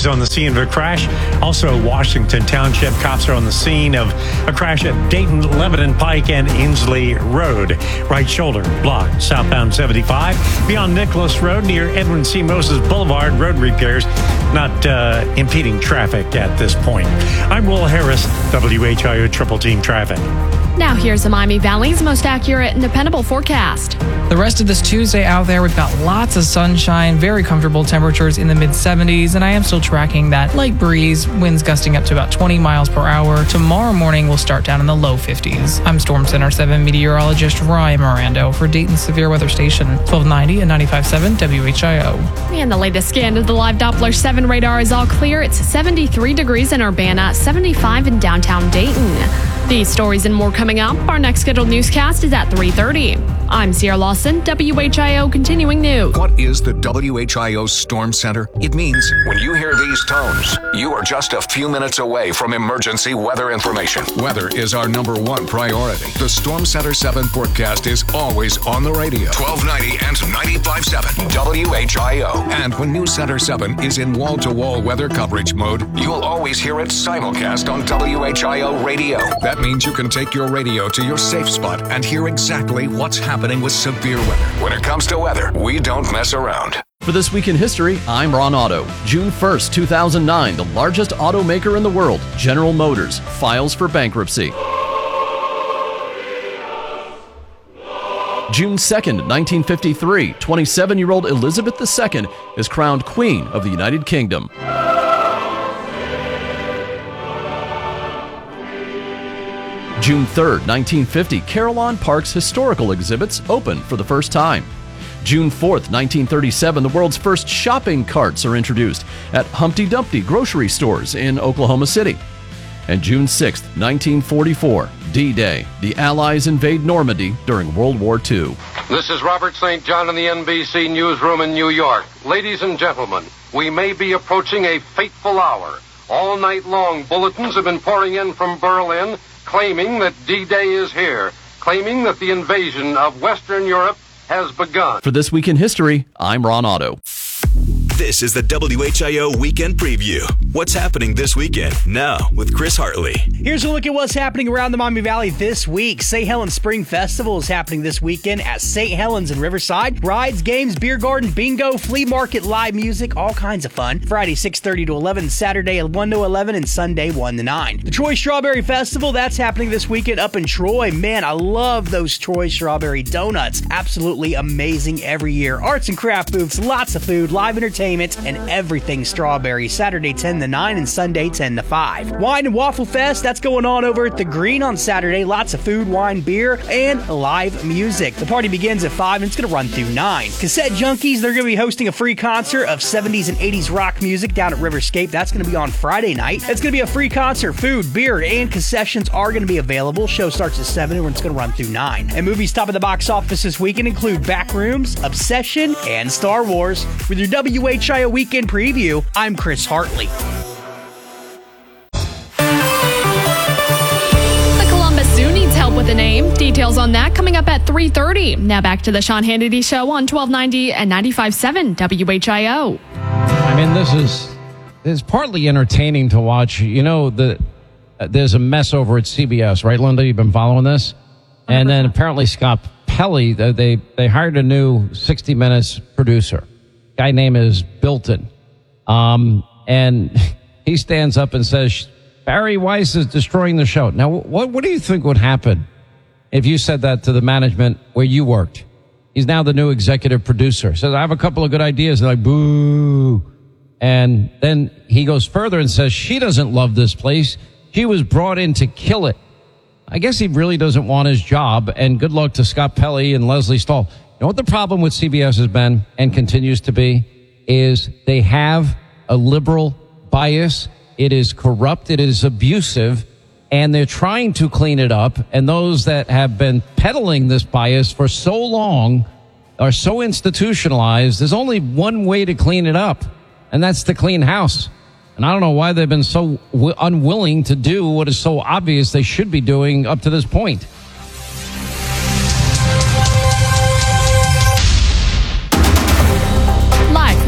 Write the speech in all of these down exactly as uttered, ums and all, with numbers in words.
deputies on the scene of a crash. Also, Washington Township cops are on the scene of a crash at Dayton, Lebanon Pike, and Inslee Road. Right shoulder blocked southbound seventy-five. Beyond Nicholas Road near Edwin C. Moses Boulevard, road repairs not uh, impeding traffic at this point. I'm Will Harris, W H I O Triple Team Traffic. Now here's the Miami Valley's most accurate and dependable forecast. The rest of this Tuesday out there, we've got lots of sunshine, very comfortable temperatures in the mid seventies, and I am still tracking that light breeze, winds gusting up to about twenty miles per hour. Tomorrow morning, we'll start down in the low fifties. I'm Storm Center seven meteorologist Ryan Mirando for Dayton Severe Weather Station, twelve ninety and ninety-five point seven W H I O. And the latest scan of the live Doppler seven radar is all clear. It's seventy-three degrees in Urbana, seventy-five in downtown Dayton. These stories and more coming up. Our next scheduled newscast is at three thirty. I'm Sierra Lawson, W H I O Continuing News. What is the W H I O Storm Center? It means when you hear these tones, you are just a few minutes away from emergency weather information. Weather is our number one priority. The Storm Center seven forecast is always on the radio. twelve ninety and ninety-five point seven W H I O. And when News Center seven is in wall-to-wall weather coverage mode, you'll always hear it simulcast on W H I O radio. That means you can take your radio to your safe spot and hear exactly what's happening with severe weather. When it comes to weather, we don't mess around. For This Week in History, I'm Ron Auto. June first, two thousand nine, the largest automaker in the world, General Motors, files for bankruptcy. June second, nineteen fifty-three, twenty-seven-year-old Elizabeth the Second is crowned Queen of the United Kingdom. June third, nineteen fifty, Carillon Park's historical exhibits open for the first time. June fourth, nineteen thirty-seven, the world's first shopping carts are introduced at Humpty Dumpty grocery stores in Oklahoma City. And June sixth, nineteen forty-four, D-Day, the Allies invade Normandy during World War Two. This is Robert Saint John in the N B C newsroom in New York. Ladies and gentlemen, we may be approaching a fateful hour. All night long, bulletins have been pouring in from Berlin claiming that D-Day is here, claiming that the invasion of Western Europe has begun. For This Week in History, I'm Ron Auto. This is the W H I O Weekend Preview. What's happening this weekend? Now with Chris Hartley. Here's a look at what's happening around the Miami Valley this week. Saint Helens Spring Festival is happening this weekend at Saint Helens in Riverside. Rides, games, beer garden, bingo, flea market, live music, all kinds of fun. Friday six thirty to eleven, Saturday one to eleven, and Sunday one to nine. The Troy Strawberry Festival, that's happening this weekend up in Troy. Man, I love those Troy Strawberry donuts. Absolutely amazing every year. Arts and craft booths, lots of food, live entertainment, and everything strawberry. Saturday ten to nine and Sunday ten to five. Wine and Waffle Fest, that's going on over at the Green on Saturday. Lots of food, wine, beer, and live music. The party begins at five and it's going to run through nine. Cassette Junkies, they're going to be hosting a free concert of seventies and eighties rock music down at Riverscape. That's going to be on Friday night. It's going to be a free concert. Food, beer, and concessions are going to be available. Show starts at seven and it's going to run through nine. And movies top of the box office this weekend include Backrooms, Obsession, and Star Wars. With your W H I O Weekend Preview, I'm Chris Hartley. The Columbus Zoo needs help with a name. Details on that coming up at three thirty. Now back to the Sean Hannity Show on twelve ninety and ninety-five point seven W H I O. I mean, this is it's partly entertaining to watch. You know, the uh, there's a mess over at C B S, right, Linda? You've been following this? And then apparently Scott Pelley, they, they hired a new sixty minutes producer. Guy name is Bilton. Um, and he stands up and says, Barry Weiss is destroying the show. Now, what, what do you think would happen if you said that to the management where you worked? He's now the new executive producer. Says, I have a couple of good ideas. They're like, boo. And then he goes further and says, she doesn't love this place. She was brought in to kill it. I guess he really doesn't want his job. And good luck to Scott Pelley and Leslie Stahl. You know what the problem with C B S has been and continues to be is they have a liberal bias. It is corrupt. It is abusive. And they're trying to clean it up. And those that have been peddling this bias for so long are so institutionalized. There's only one way to clean it up, and that's to clean house. And I don't know why they've been so w- unwilling to do what is so obvious they should be doing up to this point.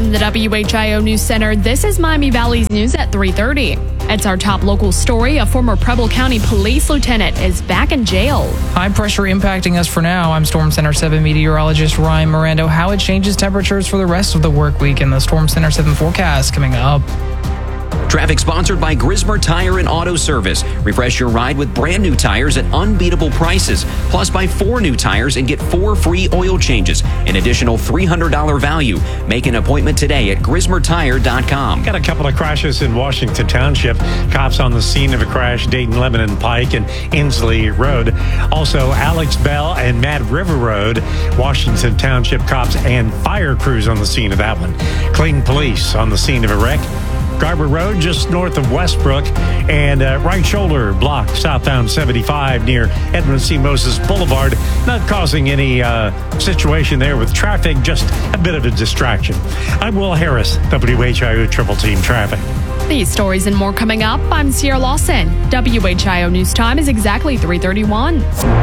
From the W H I O News Center, this is Miami Valley's news at three thirty. It's our top local story. A former Preble County police lieutenant is back in jail. High pressure impacting us for now. I'm Storm Center seven meteorologist Ryan Mirando. How it changes temperatures for the rest of the work week in the Storm Center seven forecast coming up. Traffic sponsored by Grismer Tire and Auto Service. Refresh your ride with brand new tires at unbeatable prices. Plus, buy four new tires and get four free oil changes. An additional three hundred dollars value. Make an appointment today at grismer tire dot com. Got a couple of crashes in Washington Township. Cops on the scene of a crash, Dayton Lebanon Pike and Inslee Road. Also, Alex Bell and Mad River Road. Washington Township cops and fire crews on the scene of that one. Clayton Police on the scene of a wreck. Garber Road, just north of Westbrook, and uh, right shoulder block southbound seventy-five near Edmund C. Moses Boulevard. Not causing any uh, situation there with traffic, just a bit of a distraction. I'm Will Harris, W H I O Triple Team Traffic. These stories and more coming up. I'm Sierra Lawson. W H I O News Time is exactly three thirty-one.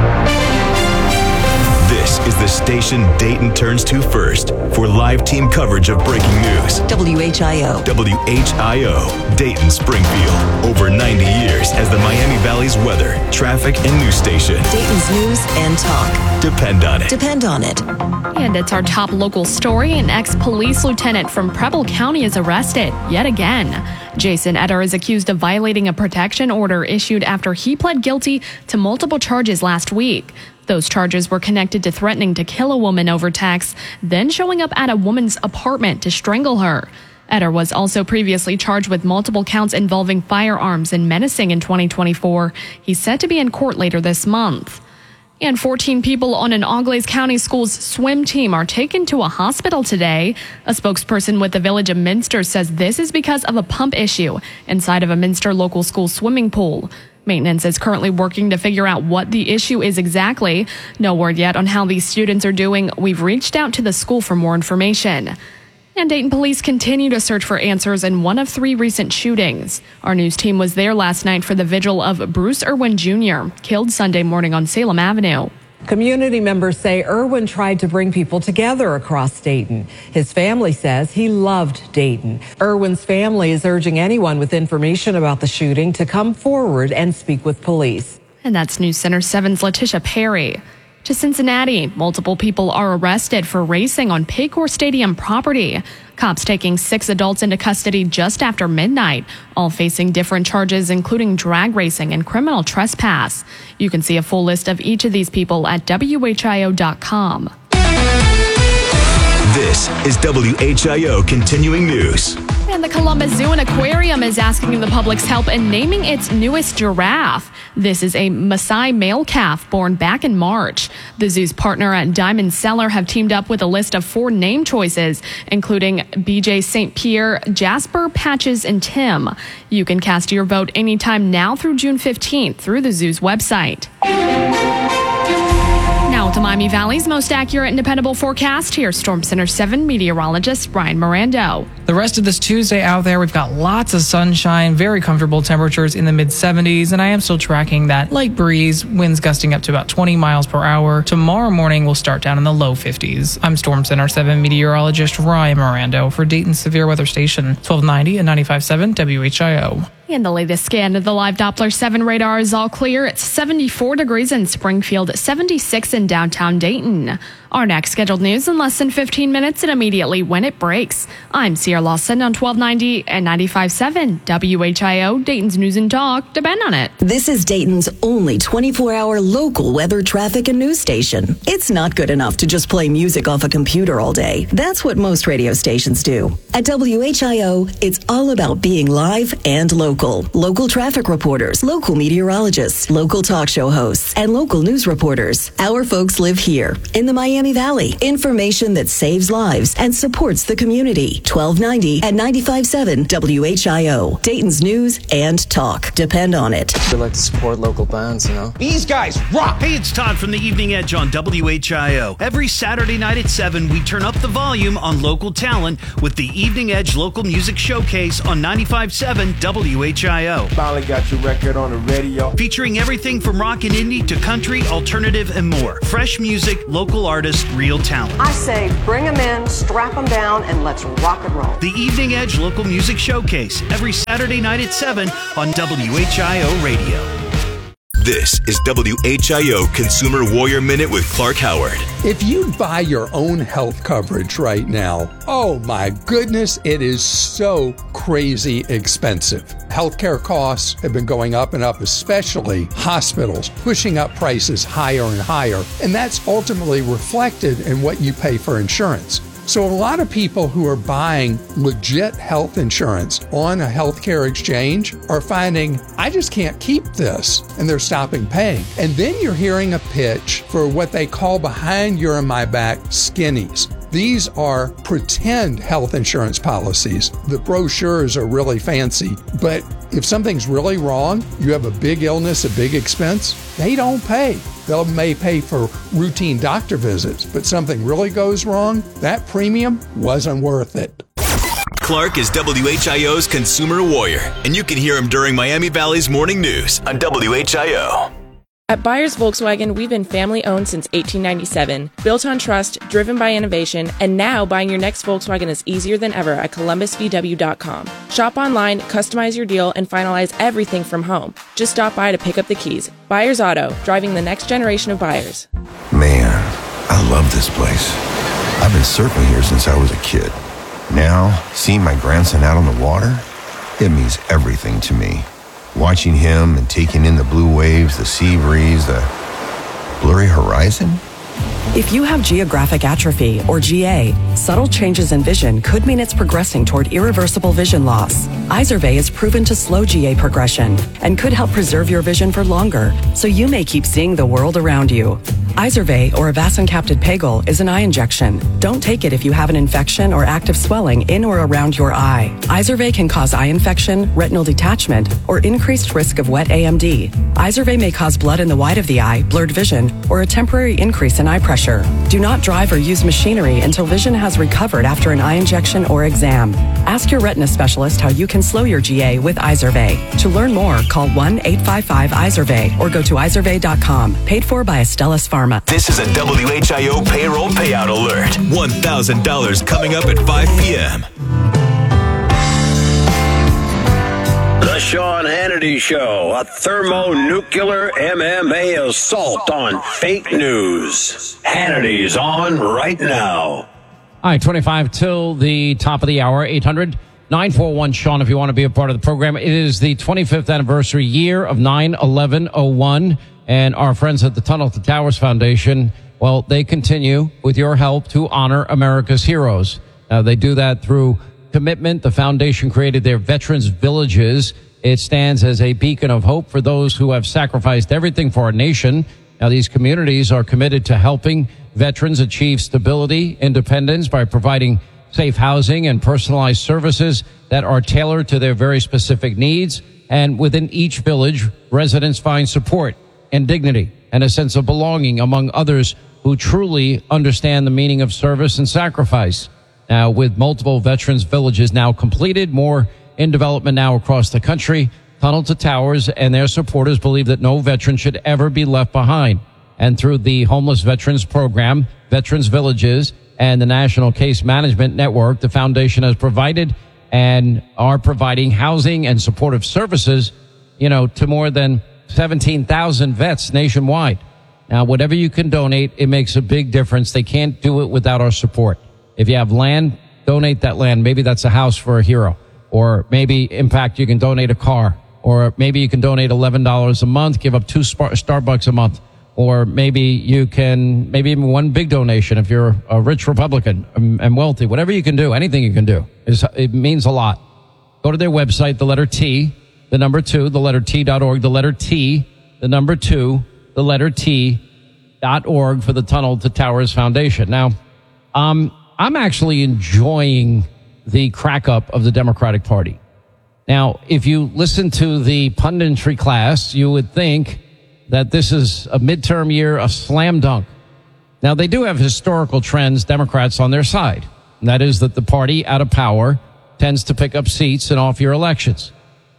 This is the station Dayton turns to first for live team coverage of breaking news. W H I O. W H I O, Dayton Springfield. Over ninety years as the Miami Valley's weather, traffic, and news station. Dayton's news and talk. Depend on it. Depend on it. And it's our top local story. An ex-police lieutenant from Preble County is arrested yet again. Jason Etter is accused of violating a protection order issued after he pled guilty to multiple charges last week. Those charges were connected to threatening to kill a woman over text, then showing up at a woman's apartment to strangle her. Etter was also previously charged with multiple counts involving firearms and menacing in twenty twenty-four. He's set to be in court later this month. And fourteen people on an Auglaize County Schools swim team are taken to a hospital today. A spokesperson with the Village of Minster says this is because of a pump issue inside of a Minster local school swimming pool. Maintenance is currently working to figure out what the issue is exactly. No word yet on how these students are doing. We've reached out to the school for more information. And Dayton police continue to search for answers in one of three recent shootings. Our news team was there last night for the vigil of Bruce Irwin Junior, killed Sunday morning on Salem Avenue. Community members say Irwin tried to bring people together across Dayton. His family says he loved Dayton. Irwin's family is urging anyone with information about the shooting to come forward and speak with police. And that's News Center seven's Letitia Perry. To Cincinnati, multiple people are arrested for racing on Paycor Stadium property. Cops taking six adults into custody just after midnight, all facing different charges, including drag racing and criminal trespass. You can see a full list of each of these people at W H I O dot com. This is W H I O Continuing News. And the Columbus Zoo and Aquarium is asking the public's help in naming its newest giraffe. This is a Maasai male calf born back in March. The zoo's partner at Diamond Cellar have teamed up with a list of four name choices, including B J Saint Pierre, Jasper, Patches, and Tim. You can cast your vote anytime now through June fifteenth through the zoo's website. Now to Miami Valley's most accurate and dependable forecast. Here's Storm Center seven meteorologist Ryan Mirando. The rest of this Tuesday out there, we've got lots of sunshine, very comfortable temperatures in the mid seventies, and I am still tracking that light breeze, winds gusting up to about twenty miles per hour. Tomorrow morning, we'll start down in the low fifties. I'm Storm Center seven meteorologist Ryan Mirando for Dayton's Severe Weather Station, twelve ninety and ninety-five point seven W H I O. And the latest scan of the live Doppler seven radar is all clear. It's seventy-four degrees in Springfield, seventy-six in downtown Dayton. Our next scheduled news in less than fifteen minutes and immediately when it breaks. I'm Sierra Lawson on twelve ninety and ninety-five point seven W H I O, Dayton's News and Talk. Depend on it. This is Dayton's only twenty-four hour local weather, traffic, and news station. It's not good enough to just play music off a computer all day. That's what most radio stations do. At W H I O, it's all about being live and local. Local traffic reporters, local meteorologists, local talk show hosts, and local news reporters. Our folks live here in the Miami Valley. Information that saves lives and supports the community. twelve ninety and ninety-five point seven W H I O. Dayton's News and Talk. Depend on it. We like to support local bands, you know. These guys rock! Hey, it's Todd from the Evening Edge on W H I O. Every Saturday night at seven, we turn up the volume on local talent with the Evening Edge Local Music Showcase on ninety-five point seven W H I O. H I O. Finally got your record on the radio. Featuring everything from rock and indie to country, alternative, and more. Fresh music, local artists, real talent. I say bring them in, strap them down, and let's rock and roll. The Evening Edge Local Music Showcase, every Saturday night at seven on W H I O Radio. This is W H I O Consumer Warrior Minute with Clark Howard. If you buy your own health coverage right now, oh my goodness, it is so crazy expensive. Healthcare costs have been going up and up, especially hospitals, pushing up prices higher and higher. And that's ultimately reflected in what you pay for insurance. So a lot of people who are buying legit health insurance on a healthcare exchange are finding, I just can't keep this, and they're stopping paying. And then you're hearing a pitch for what they call behind your and my back skinnies. These are pretend health insurance policies. The brochures are really fancy, but if something's really wrong, you have a big illness, a big expense, they don't pay. They may pay for routine doctor visits, but something really goes wrong, that premium wasn't worth it. Clark is W H I O's Consumer Warrior, and you can hear him during Miami Valley's Morning News on W H I O. At Byers Volkswagen, we've been family-owned since eighteen ninety-seven, built on trust, driven by innovation, and now buying your next Volkswagen is easier than ever at Columbus V W dot com. Shop online, customize your deal, and finalize everything from home. Just stop by to pick up the keys. Byers Auto, driving the next generation of buyers. Man, I love this place. I've been surfing here since I was a kid. Now, seeing my grandson out on the water, it means everything to me. Watching him and taking in the blue waves, the sea breeze, the blurry horizon. If you have geographic atrophy, or G A, subtle changes in vision could mean it's progressing toward irreversible vision loss. Izervay is proven to slow G A progression and could help preserve your vision for longer, so you may keep seeing the world around you. Izervay, or avacincaptad pegol, is an eye injection. Don't take it if you have an infection or active swelling in or around your eye. Izervay can cause eye infection, retinal detachment, or increased risk of wet A M D. Izervay may cause blood in the white of the eye, blurred vision, or a temporary increase in eye pressure. Do not drive or use machinery until vision has recovered after an eye injection or exam. Ask your retina specialist how you can slow your G A with Izervay. To learn more, call one eight five five Izervay or go to Izervay dot com. Paid for by Astellas Pharma. This is a W H I O payroll payout alert. one thousand dollars coming up at five p.m. The Sean Hannity Show, a thermonuclear M M A assault on fake news. Hannity's on right now. All right, twenty-five till the top of the hour, eight hundred nine four one Sean if you want to be a part of the program. It is the twenty-fifth anniversary year of nine eleven oh one, and our friends at the Tunnel to Towers Foundation, well, they continue with your help to honor America's heroes. Uh, they do that through commitment. The foundation created their Veterans Villages. It stands as a beacon of hope for those who have sacrificed everything for our nation. Now, these communities are committed to helping veterans achieve stability, independence by providing safe housing and personalized services that are tailored to their very specific needs. And within each village, residents find support and dignity and a sense of belonging among others who truly understand the meaning of service and sacrifice. Now, with multiple veterans villages now completed, more in development now across the country, Tunnel to Towers and their supporters believe that no veteran should ever be left behind. And through the Homeless Veterans Program, Veterans Villages, and the National Case Management Network, the foundation has provided and are providing housing and supportive services, you know, to more than seventeen thousand vets nationwide. Now, whatever you can donate, it makes a big difference. They can't do it without our support. If you have land, donate that land. Maybe that's a house for a hero. Or maybe, in fact, you can donate a car. Or maybe you can donate eleven dollars a month, give up two Starbucks a month. Or maybe you can, maybe even one big donation if you're a rich Republican and wealthy. Whatever you can do, anything you can do, it means a lot. Go to their website, the letter T, the number two, the letter T dot org, the letter T, the number two, the letter T dot org for the Tunnel to Towers Foundation. Now, um, I'm actually enjoying the crack up of the Democratic Party. Now, if you listen to the punditry class, you would think that this is a midterm year, a slam dunk. Now, they do have historical trends, Democrats, on their side. And that is that the party out of power tends to pick up seats in off-year elections.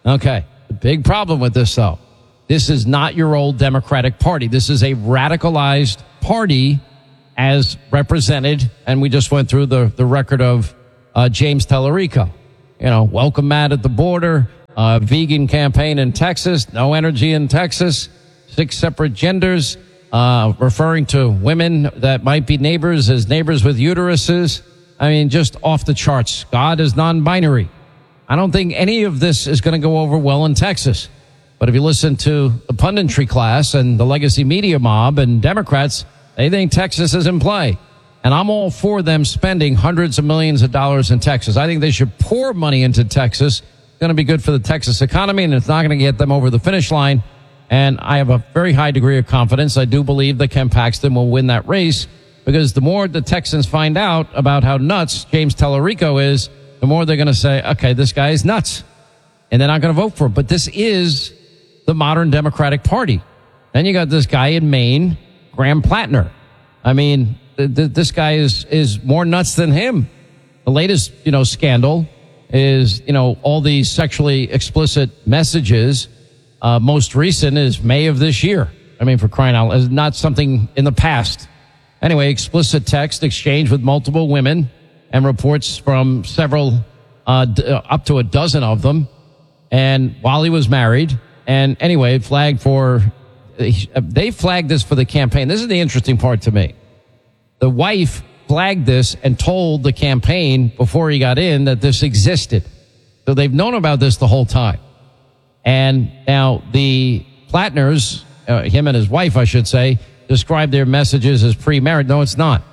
Okay. The big problem with this, though, this is not your old Democratic Party. This is a radicalized party as represented, and we just went through the, the record of uh, James Tallarico. You know, welcome Matt at the border, uh, vegan campaign in Texas, no energy in Texas, six separate genders, uh, referring to women that might be neighbors as neighbors with uteruses. I mean, just off the charts. God is non-binary. I don't think any of this is going to go over well in Texas. But if you listen to the punditry class and the legacy media mob and Democrats, they think Texas is in play. And I'm all for them spending hundreds of millions of dollars in Texas. I think they should pour money into Texas. It's going to be good for the Texas economy, and it's not going to get them over the finish line. And I have a very high degree of confidence. I do believe that Ken Paxton will win that race, because the more the Texans find out about how nuts James Tallarico is, the more they're going to say, okay, this guy is nuts. And they're not going to vote for him. But this is the modern Democratic Party. Then you got this guy in Maine, Graham Plattner. I mean, th- th- this guy is, is more nuts than him. The latest, you know, scandal is, you know, all these sexually explicit messages. Uh, most recent is May of this year. I mean, for crying out loud, it's not something in the past. Anyway, explicit text exchange with multiple women and reports from several, uh, d- up to a dozen of them. And while he was married, and anyway, flagged for, they flagged this for the campaign. This is the interesting part to me. The wife flagged this and told the campaign before he got in that this existed. So they've known about this the whole time. And now the Plattners, uh, him and his wife, I should say, describe their messages as pre-married. No, it's not.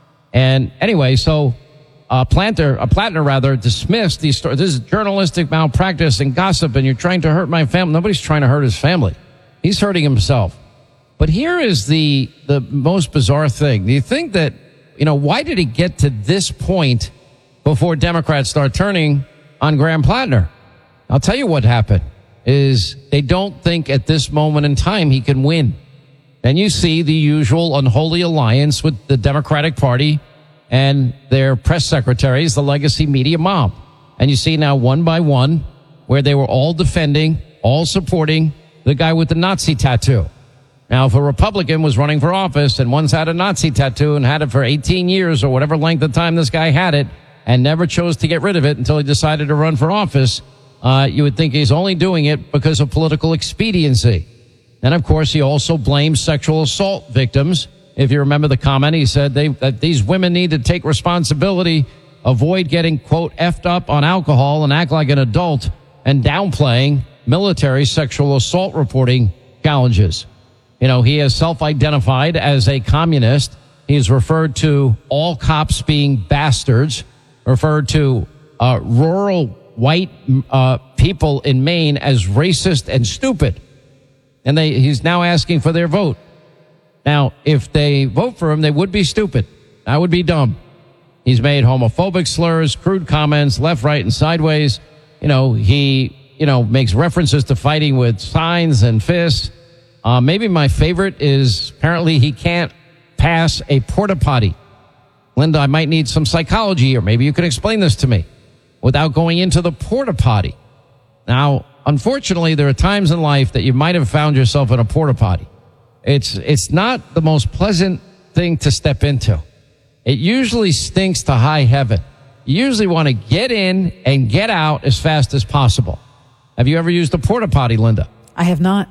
And anyway, so uh, Planter, uh, Plattner rather, dismissed these stories. This is journalistic malpractice and gossip, and you're trying to hurt my family. Nobody's trying to hurt his family. He's hurting himself. But here is the the most bizarre thing. Do you think that, you know, why did it get to this point before Democrats start turning on Graham Plattner? I'll tell you what happened is they don't think at this moment in time he can win. And you see the usual unholy alliance with the Democratic Party and their press secretaries, the legacy media mob. And you see now one by one where they were all defending, all supporting the guy with the Nazi tattoo. Now, if a Republican was running for office and once had a Nazi tattoo and had it for eighteen years or whatever length of time this guy had it and never chose to get rid of it until he decided to run for office, uh, you would think he's only doing it because of political expediency. And, of course, he also blames sexual assault victims. If you remember the comment, he said they, that these women need to take responsibility, avoid getting, quote, effed up on alcohol and act like an adult, and downplaying military sexual assault reporting challenges. You know, he has self-identified as a communist. He's referred to all cops being bastards, referred to uh, rural white uh, people in Maine as racist and stupid. And they, he's now asking for their vote. Now, if they vote for him, they would be stupid. That would be dumb. He's made homophobic slurs, crude comments, left, right, and sideways. You know, he, you know, makes references to fighting with signs and fists. Uh, maybe my favorite is apparently he can't pass a porta potty. Linda, I might need some psychology, or maybe you can explain this to me without going into the porta potty. Now, unfortunately, there are times in life that you might have found yourself in a porta potty. It's, it's not the most pleasant thing to step into. It usually stinks to high heaven. You usually want to get in and get out as fast as possible. Have you ever used a porta potty, Linda? I have not.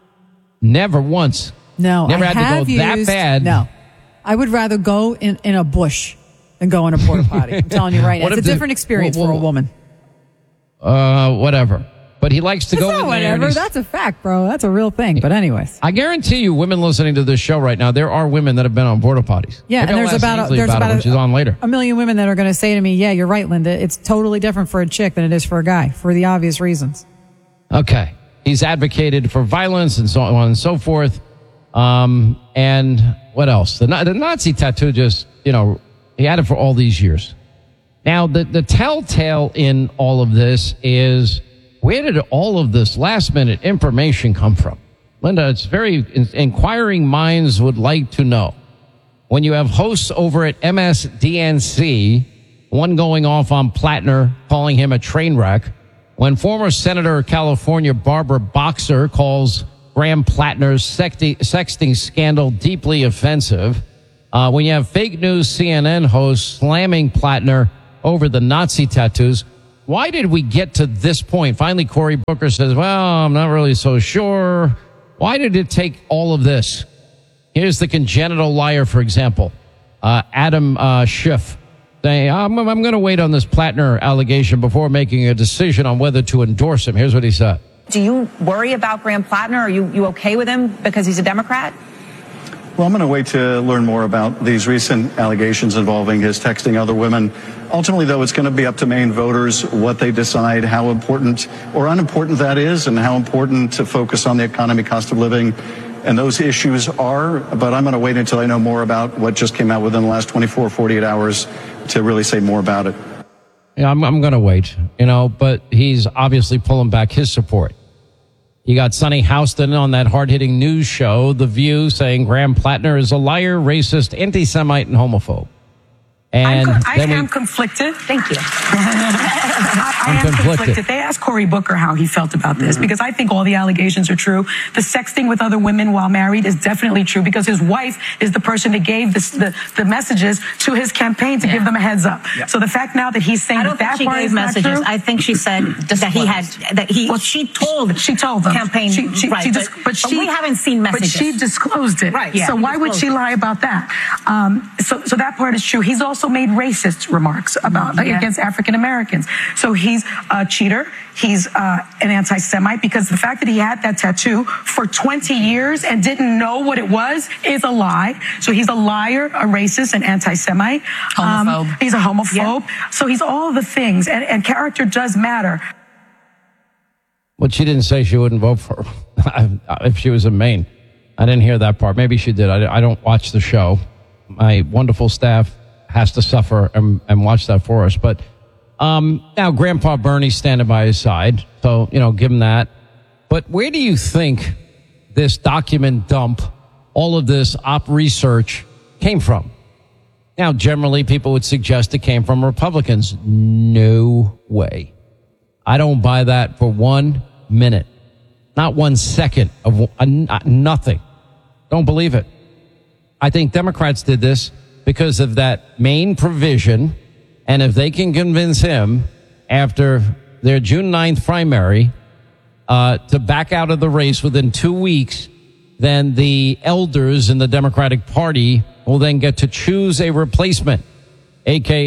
Never once. No, Never I had have to go used, that bad. No. I would rather go in, in a bush than go in a porta potty. I'm telling you right now. What It's a if the- different experience well, for a well, woman. Uh, whatever. But he likes to It's go not in there. and whatever. he's- That's a fact, bro. That's a real thing. But anyways. I guarantee you, women listening to this show right now, there are women that have been on porta potties. Yeah, Maybe and I'll there's ask about, a, Ainsley there's about, about it when she's a, on later. a million women that are going to say to me, yeah, you're right, Linda. It's totally different for a chick than it is for a guy, for the obvious reasons. Okay. He's advocated for violence and so on and so forth. Um, and what else? The, the Nazi tattoo just, you know, he had it for all these years. Now, the, the telltale in all of this is, where did all of this last minute information come from? Linda, it's very in, inquiring minds would like to know. When you have hosts over at M S D N C, one going off on Plattner, calling him a train wreck, When former Senator of California Barbara Boxer calls Graham Plattner's sexti- sexting scandal deeply offensive, uh, when you have fake news C N N hosts slamming Plattner over the Nazi tattoos, why did we get to this point? Finally, Cory Booker says, well, I'm not really so sure. Why did it take all of this? Here's the congenital liar, for example, uh, Adam uh, Schiff, saying, I'm, I'm going to wait on this Plattner allegation before making a decision on whether to endorse him. Here's what he said. Do you worry about Graham Plattner? Are you, you okay with him because he's a Democrat? Well, I'm going to wait to learn more about these recent allegations involving his texting other women. Ultimately, though, it's going to be up to Maine voters what they decide, how important or unimportant that is, and how important to focus on the economy, cost of living, and those issues are. But I'm going to wait until I know more about what just came out within the last twenty-four, forty-eight hours to really say more about it. Yeah, I'm, I'm going to wait, you know, but he's obviously pulling back his support. You got Sonny Houston on that hard-hitting news show, The View, saying Graham Plattner is a liar, racist, anti-Semite, and homophobe. And I'm co- I then we, am conflicted. Thank you. I, I I'm am conflicted. conflicted. They asked Cory Booker how he felt about this, because I think all the allegations are true. The sexting with other women while married is definitely true, because his wife is the person that gave this, the, the messages to his campaign to yeah. give them a heads up. Yeah. So the fact now that he's saying I don't that, think that she part gave is messages. not true, I think she said that he had, that he, well, she told she told them. campaign, she, she, right, she but, dis- but, but she, we haven't seen messages. But she disclosed it. Right. Yeah, so why would she lie about that? Um, so, so that part is true. He's also made racist remarks about yeah. against African Americans. So he's a cheater. He's uh, an anti-Semite, because the fact that he had that tattoo for twenty years and didn't know what it was is a lie. So he's a liar, a racist, an anti-Semite. Homophobe. Um, he's a homophobe. Yeah. So he's all of the things, and, and character does matter. Well, she didn't say she wouldn't vote for him if she was in Maine. I didn't hear that part. Maybe she did. I, I don't watch the show. My wonderful staff has to suffer and, and watch that for us. But um, now Grandpa Bernie's standing by his side, so, you know, give him that. But where do you think this document dump, all of this op research came from? Now, generally, people would suggest it came from Republicans. No way. I don't buy that for one minute. Not one second of uh, nothing. Don't believe it. I think Democrats did this because of that main provision, and if they can convince him after their June ninth primary uh, to back out of the race within two weeks, then the elders in the Democratic Party will then get to choose a replacement, a k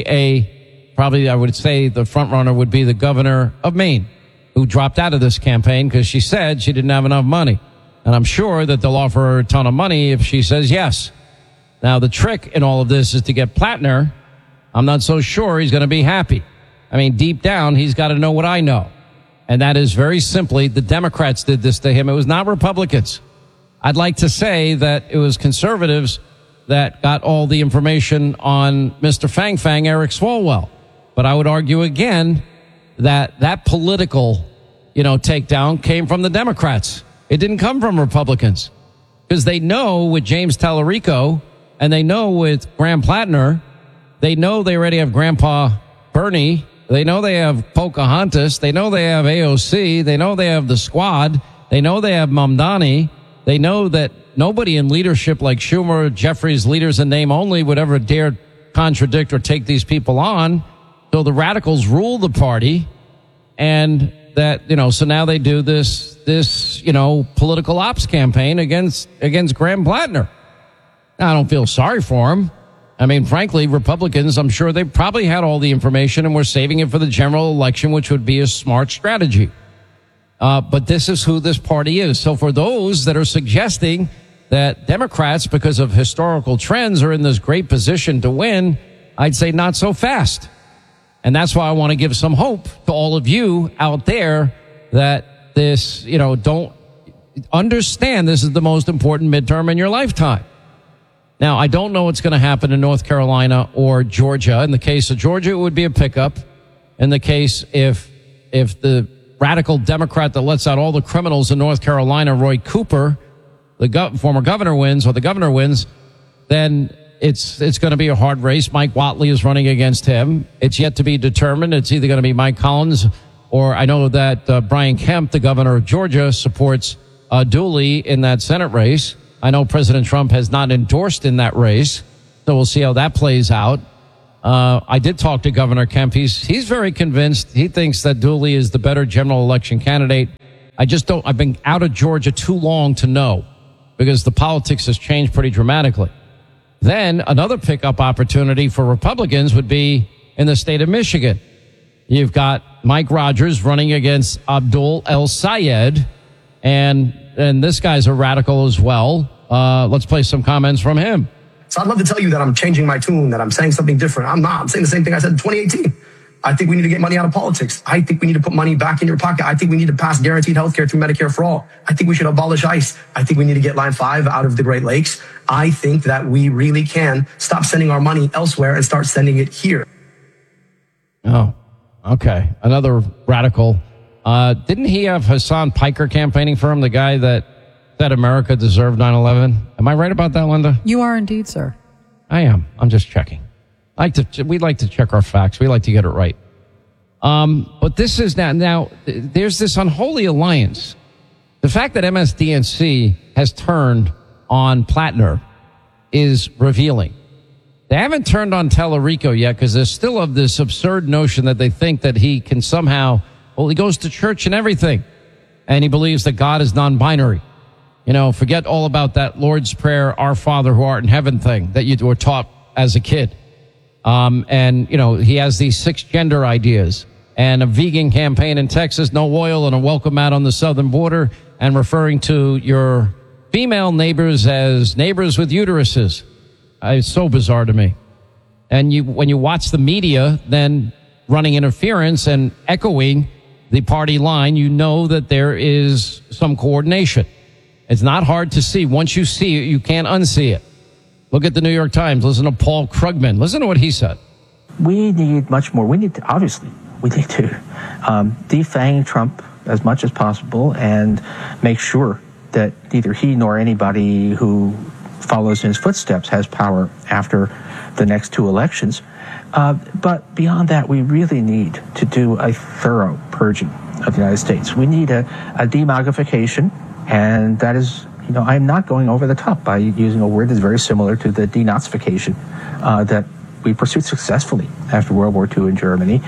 a probably I would say the front runner would be the governor of Maine, who dropped out of this campaign because she said she didn't have enough money. And I'm sure that they'll offer her a ton of money if she says yes. Now, the trick in all of this is to get Plattner. I'm not so sure he's going to be happy. I mean, deep down, he's got to know what I know. And that is very simply, the Democrats did this to him. It was not Republicans. I'd like to say that it was conservatives that got all the information on Mister Fang Fang, Eric Swalwell. But I would argue again that that political, you know, takedown came from the Democrats. It didn't come from Republicans, because they know with James Tallarico, and they know with Graham Plattner, they know they already have Grandpa Bernie. They know they have Pocahontas. They know they have A O C. They know they have the Squad. They know they have Mamdani. They know that nobody in leadership like Schumer, Jeffries, leaders in name only, would ever dare contradict or take these people on. So the radicals rule the party, and that, you know, so now they do this, this, you know, political ops campaign against, against Graham Plattner. Now, I don't feel sorry for him. I mean, frankly, Republicans, I'm sure they probably had all the information and were saving it for the general election, which would be a smart strategy. Uh, but this is who this party is. So for those that are suggesting that Democrats, because of historical trends, are in this great position to win, I'd say not so fast. And that's why I want to give some hope to all of you out there that this, you know, don't understand this is the most important midterm in your lifetime. Now, I don't know what's going to happen in North Carolina or Georgia. In the case of Georgia, it would be a pickup. In the case if if the radical Democrat that lets out all the criminals in North Carolina, Roy Cooper, the gov- former governor, wins, or the governor wins, then it's it's going to be a hard race. Mike Whatley is running against him. It's yet to be determined. It's either going to be Mike Collins Or I know that uh, Brian Kemp, the governor of Georgia, supports uh, Dooley in that Senate race. I know President Trump has not endorsed in that race, so we'll see how that plays out. Uh, I did talk to Governor Kemp. He's he's very convinced. He thinks that Dooley is the better general election candidate. I just don't. I've been out of Georgia too long to know, because the politics has changed pretty dramatically. Then another pickup opportunity for Republicans would be in the state of Michigan. You've got Mike Rogers running against Abdul El Sayed, and and this guy's a radical as well. Uh, let's play some comments from him. So I'd love to tell you that I'm changing my tune, that I'm saying something different. I'm not. I'm saying the same thing I said in twenty eighteen. I think we need to get money out of politics. I think we need to put money back in your pocket. I think we need to pass guaranteed health care through Medicare for all. I think we should abolish ICE. I think we need to get Line five out of the Great Lakes. I think that we really can stop sending our money elsewhere and start sending it here. Oh, okay. Another radical. Uh, didn't he have Hassan Piker campaigning for him, the guy that said America deserved nine eleven? Am I right about that, Linda? You are indeed, sir. I am. I'm just checking. I like to. We like to check our facts. We like to get it right. Um, but this is now. Now there's this unholy alliance. The fact that M S D N C has turned on Plattner is revealing. They haven't turned on Tellerico yet, because there's still of this absurd notion that they think that he can somehow. Well, he goes to church and everything, and he believes that God is non-binary. You know, forget all about that Lord's Prayer, Our Father who art in heaven thing that you were taught as a kid. Um, and, you know, he has these six gender ideas and a vegan campaign in Texas, no oil and a welcome mat on the southern border, and referring to your female neighbors as neighbors with uteruses. Uh, it's so bizarre to me. And you, when you watch the media then running interference and echoing the party line, you know that there is some coordination. It's not hard to see. Once you see it, you can't unsee it. Look at the New York Times. Listen to Paul Krugman. Listen to what he said. We need much more. We need to, obviously, we need to um, defang Trump as much as possible and make sure that neither he nor anybody who follows in his footsteps has power after the next two elections. Uh, but beyond that, we really need to do a thorough purging of the United States. We need a, a demogification, and that is, you know, I'm not going over the top by using a word that's very similar to the denazification uh, that we pursued successfully after World War Two in Germany.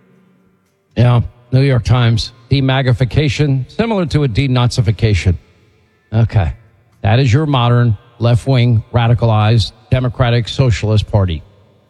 Yeah, New York Times. Demagification, similar to a denazification. Okay. That is your modern left-wing radicalized Democratic Socialist Party.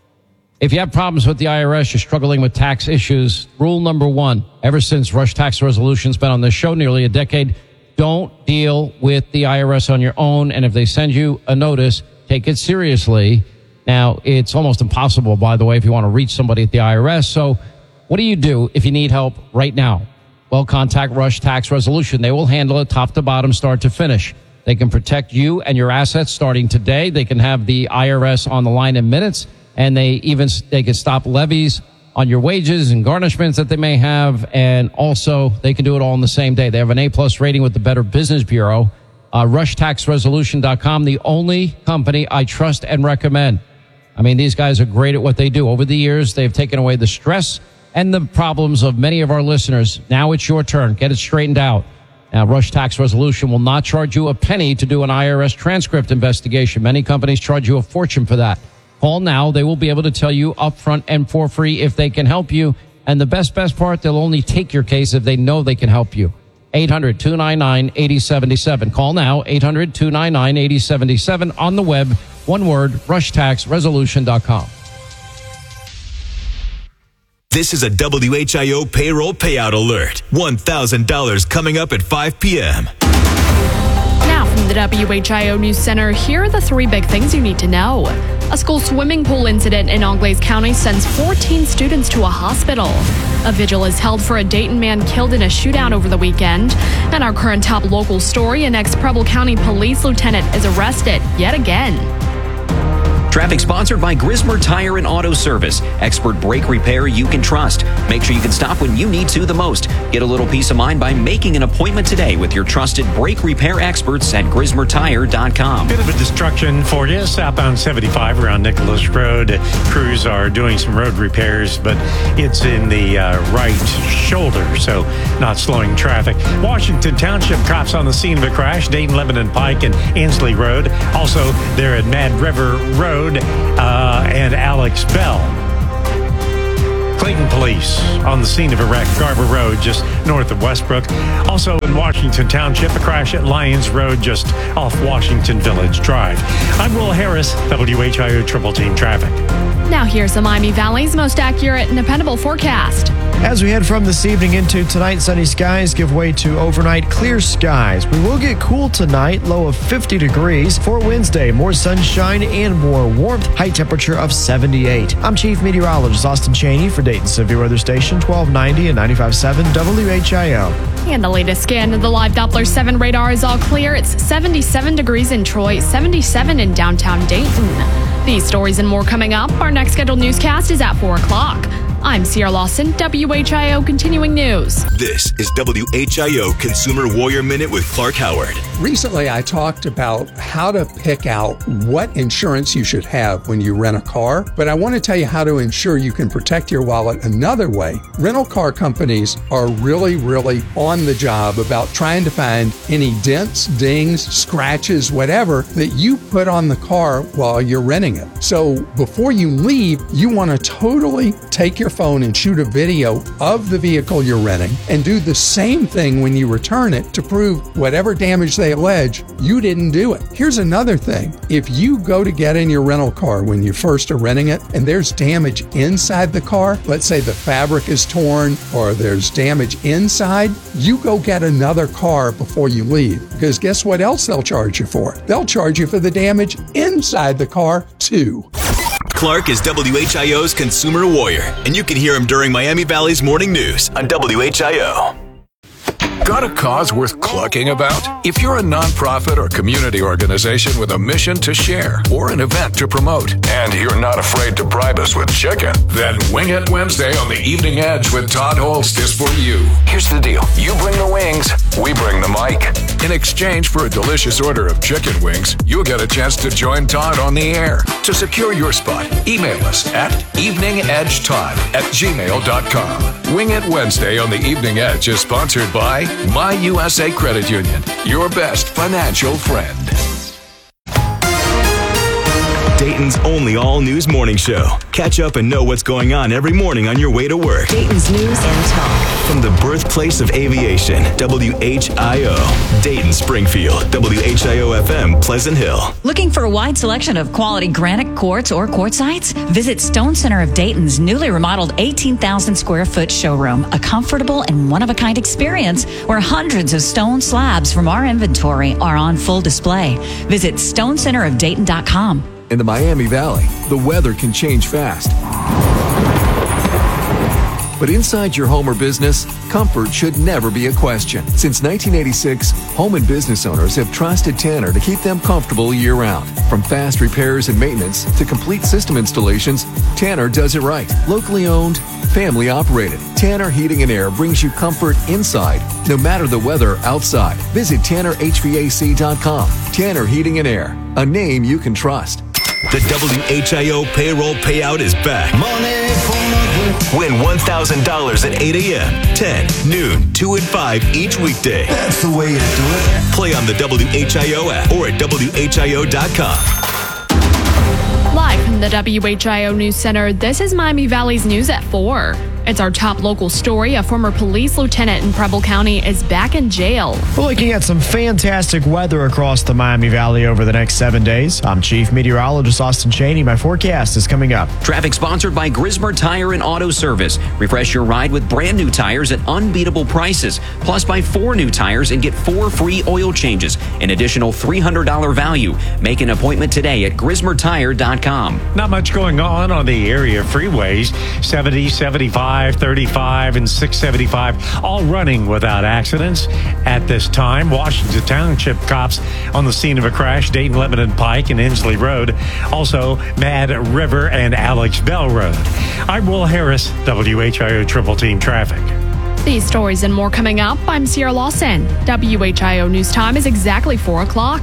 If you have problems with the I R S, you're struggling with tax issues, rule number one, ever since Rush Tax Resolution's been on this show nearly a decade, don't deal with the I R S on your own. And if they send you a notice, take it seriously. Now, it's almost impossible, by the way, if you want to reach somebody at the I R S. So what do you do if you need help right now? Well, contact Rush Tax Resolution. They will handle it top to bottom, start to finish. They can protect you and your assets starting today. They can have the I R S on the line in minutes, and they even they can stop levies on your wages and garnishments that they may have, and also they can do it all in the same day. They have an A-plus rating with the Better Business Bureau. Uh, rush tax resolution dot com, the only company I trust and recommend. I mean, these guys are great at what they do. Over the years, they've taken away the stress and the problems of many of our listeners. Now it's your turn. Get it straightened out. Now, Rush Tax Resolution will not charge you a penny to do an I R S transcript investigation. Many companies charge you a fortune for that. Call now. They will be able to tell you upfront and for free if they can help you. And the best, best part, they'll only take your case if they know they can help you. eight hundred, two nine nine, eight oh seven seven. Call now, eight hundred, two nine nine, eight oh seven seven. On the web, one word, rush tax resolution dot com. This is a W H I O payroll payout alert. one thousand dollars coming up at five p.m. Now from the W H I O News Center, here are the three big things you need to know. A school swimming pool incident in Auglaize County sends fourteen students to a hospital. A vigil is held for a Dayton man killed in a shootout over the weekend. And our current top local story, an ex-Preble County police lieutenant is arrested yet again. Traffic sponsored by Grismer Tire and Auto Service. Expert brake repair you can trust. Make sure you can stop when you need to the most. Get a little peace of mind by making an appointment today with your trusted brake repair experts at grismer tire dot com. Bit of a destruction for you. Southbound seventy-five around Nicholas Road. Crews are doing some road repairs, but it's in the uh, right shoulder, so not slowing traffic. Washington Township cops on the scene of a crash. Dayton, Lebanon Pike, and Inslee Road. Also, they're at Mad River Road. Uh, and Alex Bell. Clayton Police on the scene of a wreck, Garber Road, just north of Westbrook. Also in Washington Township, a crash at Lyons Road, just off Washington Village Drive. I'm Will Harris, W H I O Triple Team Traffic. Now here's the Miami Valley's most accurate and dependable forecast. As we head from this evening into tonight, sunny skies give way to overnight clear skies. We will get cool tonight, low of fifty degrees. For Wednesday, more sunshine and more warmth, high temperature of seventy-eight. I'm Chief Meteorologist Austin Cheney for Dayton Severe Weather Station, twelve ninety and ninety-five point seven W H I O. And the latest scan of the live Doppler seven radar is all clear. It's seventy-seven degrees in Troy, seventy-seven in downtown Dayton. These stories and more coming up. Our next scheduled newscast is at four o'clock. I'm Sierra Lawson, W H I O Continuing News. This is W H I O Consumer Warrior Minute with Clark Howard. Recently, I talked about how to pick out what insurance you should have when you rent a car, but I want to tell you how to ensure you can protect your wallet another way. Rental car companies are really, really on the job about trying to find any dents, dings, scratches, whatever that you put on the car while you're renting it. So before you leave, you want to totally take your phone and shoot a video of the vehicle you're renting and do the same thing when you return it to prove whatever damage they allege, you didn't do it. Here's another thing. If you go to get in your rental car when you first are renting it and there's damage inside the car, let's say the fabric is torn or there's damage inside, you go get another car before you leave. Because guess what else they'll charge you for? They'll charge you for the damage inside the car too. Clark is W H I O's Consumer Warrior, and you can hear him during Miami Valley's Morning News on W H I O. Got a cause worth clucking about? If you're a nonprofit or community organization with a mission to share or an event to promote, and you're not afraid to bribe us with chicken, then Wing It Wednesday on the Evening Edge with Todd Holst is for you. Here's the deal. You bring the wings, we bring the mic. In exchange for a delicious order of chicken wings, you'll get a chance to join Todd on the air. To secure your spot, email us at eveningedgetodd at gmail dot com. Wing It Wednesday on the Evening Edge is sponsored by My U S A Credit Union, your best financial friend. Dayton's only all-news morning show. Catch up and know what's going on every morning on your way to work. Dayton's news and talk. From the birthplace of aviation, W H I O. Dayton, Springfield, W H I O F M, Pleasant Hill. Looking for a wide selection of quality granite quartz or quartzites? Visit Stone Center of Dayton's newly remodeled eighteen thousand square foot showroom, a comfortable and one-of-a-kind experience where hundreds of stone slabs from our inventory are on full display. Visit stone center of dayton dot com. In the Miami Valley, the weather can change fast. But inside your home or business, comfort should never be a question. Since nineteen eighty-six, home and business owners have trusted Tanner to keep them comfortable year-round. From fast repairs and maintenance to complete system installations, Tanner does it right. Locally owned, family operated. Tanner Heating and Air brings you comfort inside, no matter the weather outside. Visit tanner h v a c dot com. Tanner Heating and Air, a name you can trust. The W H I O payroll payout is back. Money for nothing. Win one thousand dollars at eight a.m., ten, noon, two, and five each weekday. That's the way to do it. Play on the W H I O app or at W H I O dot com. Live from the W H I O News Center, this is Miami Valley's News at four. It's our top local story. A former police lieutenant in Preble County is back in jail. We're looking at some fantastic weather across the Miami Valley over the next seven days. I'm Chief Meteorologist Austin Cheney. My forecast is coming up. Traffic sponsored by Grismer Tire and Auto Service. Refresh your ride with brand new tires at unbeatable prices. Plus, buy four new tires and get four free oil changes. An additional three hundred dollars value. Make an appointment today at grismer tire dot com. Not much going on on the area freeways. seventy, seventy-five, thirty-five, thirty-five, and six seventy-five, all running without accidents at this time. Washington Township cops on the scene of a crash, Dayton Lebanon Pike and Inslee Road. Also, Mad River and Alex Bell Road. I'm Will Harris, W H I O Triple Team Traffic. These stories and more coming up. I'm Sierra Lawson. W H I O News Time is exactly four o'clock.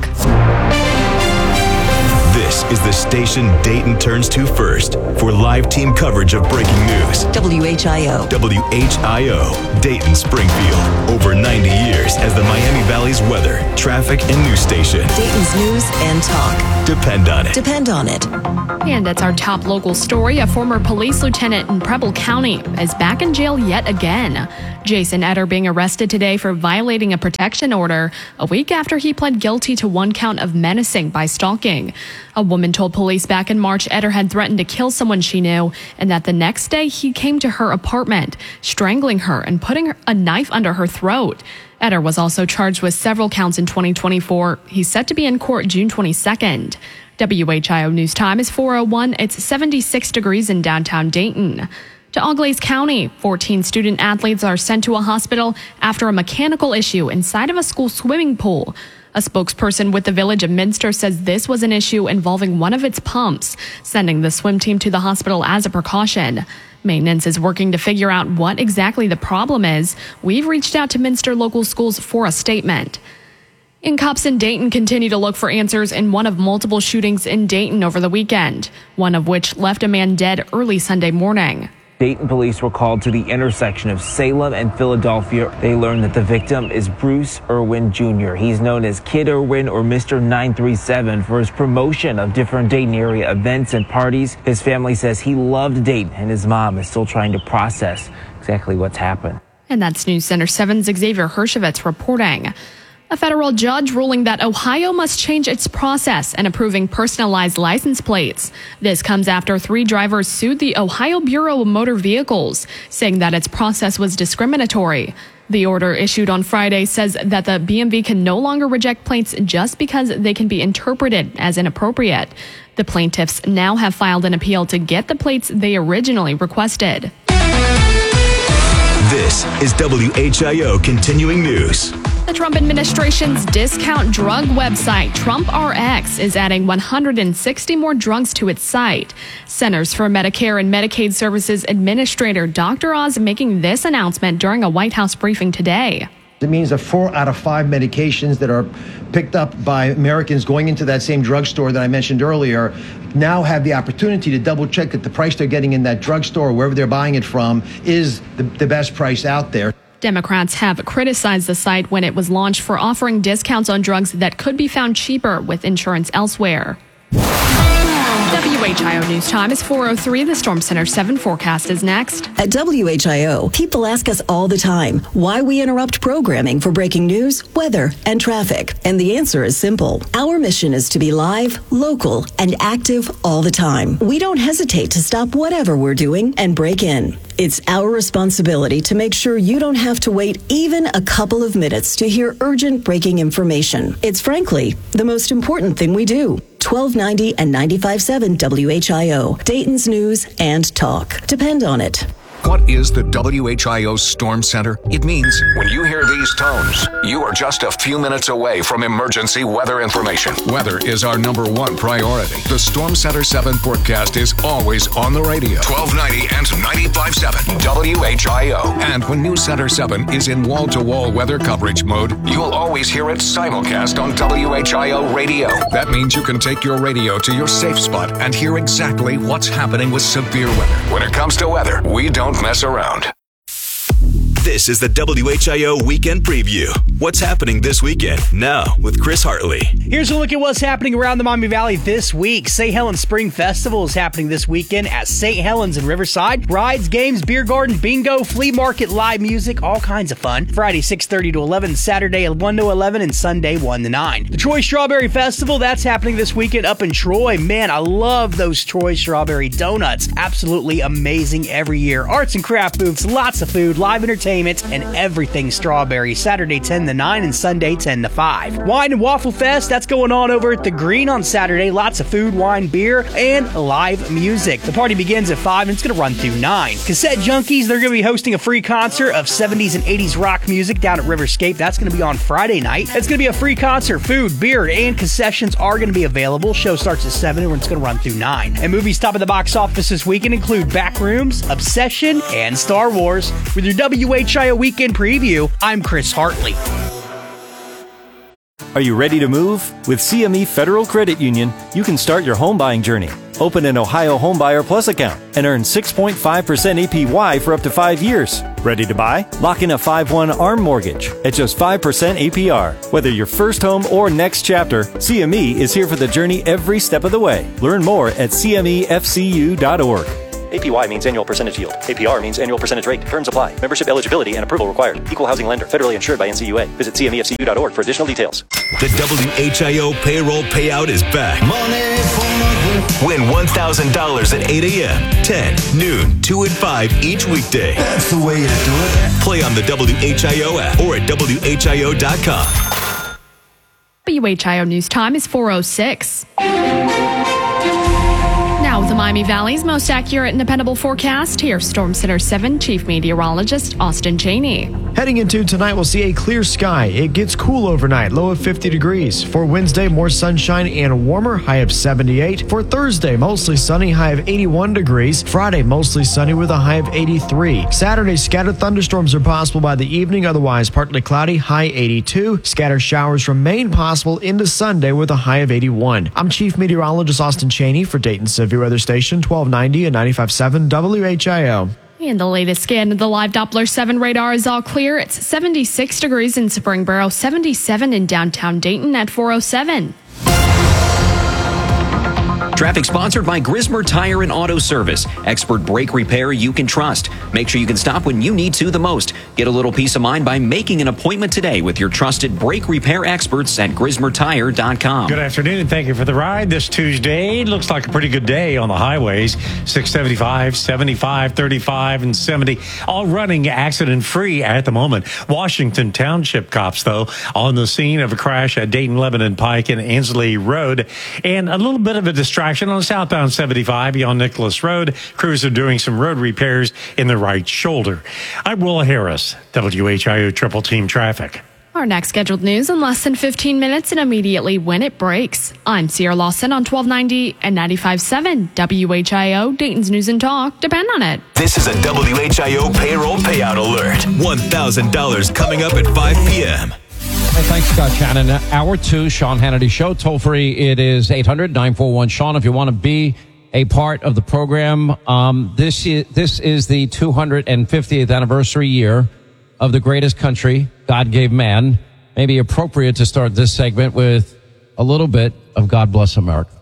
This is the station Dayton turns to first for live team coverage of breaking news. W H I O. W H I O, Dayton Springfield. Over ninety years as the Miami Valley's weather, traffic, and news station. Dayton's news and talk. Depend on it. Depend on it. And that's our top local story. A former police lieutenant in Preble County is back in jail yet again. Jason Etter being arrested today for violating a protection order a week after he pled guilty to one count of menacing by stalking. A woman told police back in March Etter had threatened to kill someone she knew, and that the next day he came to her apartment, strangling her and putting a knife under her throat. Etter was also charged with several counts in twenty twenty-four. He's set to be in court June twenty-second. W H I O News Time is four oh one. It's seventy-six degrees in downtown Dayton. To Auglaize County, fourteen student athletes are sent to a hospital after a mechanical issue inside of a school swimming pool. A spokesperson with the Village of Minster says this was an issue involving one of its pumps, sending the swim team to the hospital as a precaution. Maintenance is working to figure out what exactly the problem is. We've reached out to Minster local schools for a statement. And cops in Dayton continue to look for answers in one of multiple shootings in Dayton over the weekend, one of which left a man dead early Sunday morning. Dayton police were called to the intersection of Salem and Philadelphia. They learned that the victim is Bruce Irwin Junior He's known as Kid Irwin or Mister nine three seven for his promotion of different Dayton area events and parties. His family says he loved Dayton, and his mom is still trying to process exactly what's happened. And that's News Center seven's Xavier Hershevitz reporting. A federal judge ruling that Ohio must change its process in approving personalized license plates. This comes after three drivers sued the Ohio Bureau of Motor Vehicles, saying that its process was discriminatory. The order issued on Friday says that the B M V can no longer reject plates just because they can be interpreted as inappropriate. The plaintiffs now have filed an appeal to get the plates they originally requested. This is W H I O Continuing News. The Trump administration's discount drug website, Trump R X, is adding one hundred sixty more drugs to its site. Centers for Medicare and Medicaid Services Administrator Doctor Oz making this announcement during a White House briefing today. It means that four out of five medications that are picked up by Americans going into that same drugstore that I mentioned earlier now have the opportunity to double check that the price they're getting in that drugstore, wherever they're buying it from, is the, the best price out there. Democrats have criticized the site when it was launched for offering discounts on drugs that could be found cheaper with insurance elsewhere. W H I O News Time is four oh three. The Storm Center seven forecast is next. At W H I O, people ask us all the time why we interrupt programming for breaking news, weather, and traffic. And the answer is simple. Our mission is to be live, local, and active all the time. We don't hesitate to stop whatever we're doing and break in. It's our responsibility to make sure you don't have to wait even a couple of minutes to hear urgent breaking information. It's frankly the most important thing we do. twelve ninety and ninety-five point seven W H I O, Dayton's news and talk. Depend on it. What is the W H I O Storm Center? It means when you hear these tones, you are just a few minutes away from emergency weather information. Weather is our number one priority. The Storm Center seven forecast is always on the radio. twelve ninety and ninety-five point seven W H I O. And when News Center seven is in wall-to-wall weather coverage mode, you'll always hear it simulcast on W H I O radio. That means you can take your radio to your safe spot and hear exactly what's happening with severe weather. When it comes to weather, we don't mess around. This is the W H I O Weekend Preview. What's happening this weekend? Now with Chris Hartley. Here's a look at what's happening around the Miami Valley this week. Saint Helens Spring Festival is happening this weekend at Saint Helens in Riverside. Rides, games, beer garden, bingo, flea market, live music, all kinds of fun. Friday six thirty to eleven, Saturday one to eleven, and Sunday one to nine. The Troy Strawberry Festival, that's happening this weekend up in Troy. Man, I love those Troy Strawberry donuts. Absolutely amazing every year. Arts and craft booths, lots of food, live entertainment, and everything strawberry. Saturday ten ten to nine, and Sunday ten to five. Wine and Waffle Fest, that's going on over at the Green on Saturday. Lots of food, wine, beer, and live music. The party begins at five and it's going to run through nine. Cassette Junkies, they're going to be hosting a free concert of seventies and eighties rock music down at Riverscape. That's going to be on Friday night. It's going to be a free concert. Food, beer, and concessions are going to be available. Show starts at seven and it's going to run through nine. And movies top of the box office this weekend include Backrooms, Obsession, and Star Wars. With your W H I O weekend preview, I'm Chris Hartley. Are you ready to move? With C M E Federal Credit Union, you can start your home buying journey. Open an Ohio Homebuyer Plus account and earn six point five percent A P Y for up to five years. Ready to buy? Lock in a five one ARM mortgage at just five percent A P R. Whether your first home or next chapter, C M E is here for the journey every step of the way. Learn more at C M E F C U dot org. A P Y means annual percentage yield. A P R means annual percentage rate. Terms apply. Membership eligibility and approval required. Equal housing lender. Federally insured by N C U A. Visit C M E F C U dot org for additional details. The W H I O payroll payout is back. Money for nothing. Win one thousand dollars at eight a.m., ten, noon, two, and five each weekday. That's the way to do it. Play on the W H I O app or at W H I O dot com. W H I O News Time is four oh six. Now with the Miami Valley's most accurate and dependable forecast, here's Storm Center seven Chief Meteorologist Austin Cheney. Heading into tonight, we'll see a clear sky. It gets cool overnight, low of fifty degrees. For Wednesday, more sunshine and warmer, high of seventy-eight. For Thursday, mostly sunny, high of eighty-one degrees. Friday, mostly sunny with a high of eighty-three. Saturday, scattered thunderstorms are possible by the evening, otherwise partly cloudy, high eighty-two. Scattered showers remain possible into Sunday with a high of eighty-one. I'm Chief Meteorologist Austin Cheney for Dayton Severe Weather Station twelve ninety and ninety-five point seven W H I O. And the latest scan of the live Doppler seven radar is all clear. It's seventy-six degrees in Springboro, seventy-seven in downtown Dayton at four oh seven. Traffic sponsored by Grismer Tire and Auto Service. Expert brake repair you can trust. Make sure you can stop when you need to the most. Get a little peace of mind by making an appointment today with your trusted brake repair experts at Grismer Tire dot com. Good afternoon and thank you for the ride this Tuesday. Looks like a pretty good day on the highways. six seventy-five, seventy-five, thirty-five, and seventy. All running accident-free at the moment. Washington Township cops, though, on the scene of a crash at Dayton Lebanon Pike and Ansley Road. And a little bit of a distraction on southbound seventy-five beyond Nicholas Road. Crews are doing some road repairs in the right shoulder. I'm Willa Harris, W H I O Triple Team Traffic. Our next scheduled news in less than fifteen minutes and immediately when it breaks. I'm Sierra Lawson on twelve ninety and ninety-five point seven W H I O, Dayton's News and Talk. Depend on it. This is a W H I O payroll payout alert. one thousand dollars coming up at five p.m. Hey, thanks, Scott Shannon. Hour two, Sean Hannity Show. Toll free, it is eight hundred, nine four one, Sean. If you want to be a part of the program, um, this is, this is the two hundred fiftieth anniversary year of the greatest country God gave man. Maybe appropriate to start this segment with a little bit of God Bless America.